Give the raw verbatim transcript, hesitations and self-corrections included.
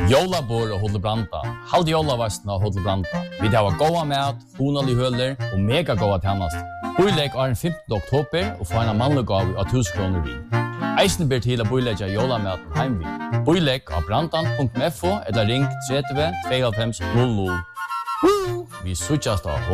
Jólabor og Hotel Branda. Halv jólavastna og Hotel Branda. Vi har goda mat, honalig høler og mega goda tjänst. Boileg er den femtende oktober og får en mannlig gav av tusen kroner vi. Eisen ber til å boilegge jólamaten heim vi. Boileg av brandan punktum f o eller ring tretti tvey hálvfems null null. Vi suttjast av